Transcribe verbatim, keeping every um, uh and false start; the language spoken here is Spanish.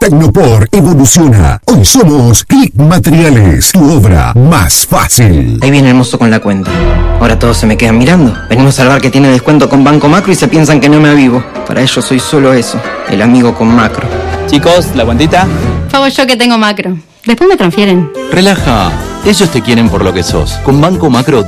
Tecnopor evoluciona. Hoy somos Click Materiales, tu obra más fácil. Ahí viene el mozo con la cuenta. Ahora todos se me quedan mirando. Venimos al bar que tiene descuento con Banco Macro y se piensan que no me avivo. Para ellos soy solo eso, el amigo con Macro. Chicos, ¿la cuentita? Pago yo que tengo Macro. Después me transfieren. Relaja, ellos te quieren por lo que sos. Con Banco Macro